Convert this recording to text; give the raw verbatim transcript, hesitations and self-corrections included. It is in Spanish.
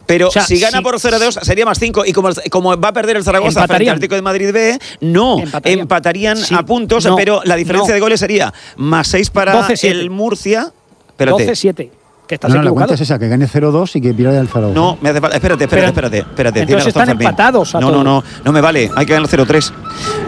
Pero O sea, si gana si- por cero a dos sería más cinco. Y como, como va a perder el Zaragoza frente Empatarían. al Atlético de Madrid B, no. Empatarían. Empatarían Sí, a puntos, no, pero la diferencia no. de goles sería más seis para doce siete. el Murcia. Espérate. doce siete. Que estás No, no, la equivocado. cuenta es esa, que gane cero dos y que pierda el Zaragoza. No, me hace falta. Espérate, espérate, Pero- espérate. espérate entonces tienes razón, están Fermín. empatados a No, no, todo. no. No me vale. Hay que ganar cero tres.